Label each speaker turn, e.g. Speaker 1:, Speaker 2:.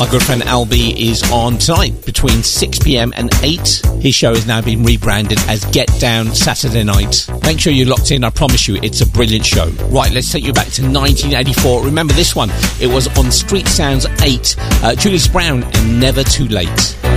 Speaker 1: My good friend Albie is on tonight between 6pm and 8. His show has now been rebranded as Get Down Saturday Night. Make sure you're locked in. I promise you, it's a brilliant show. Right, let's take you back to 1984. Remember this one? It was on Street Sounds 8. Julius Brown and Never Too Late.